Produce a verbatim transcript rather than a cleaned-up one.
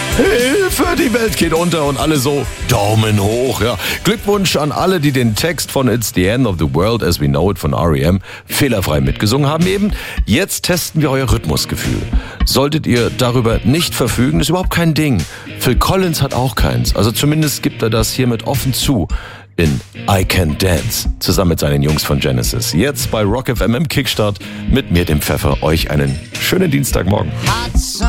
Hilfe, die Welt geht unter und alle so Daumen hoch. Ja. Glückwunsch an alle, die den Text von It's the End of the World as we know it von R E M fehlerfrei mitgesungen haben eben. Jetzt testen wir euer Rhythmusgefühl. Solltet ihr darüber nicht verfügen, ist überhaupt kein Ding. Phil Collins hat auch keins. Also zumindest gibt er das hiermit offen zu in I Can Dance, zusammen mit seinen Jungs von Genesis. Jetzt bei Rock F M im Kickstart mit mir, dem Pfeffer. Euch einen schönen Dienstagmorgen.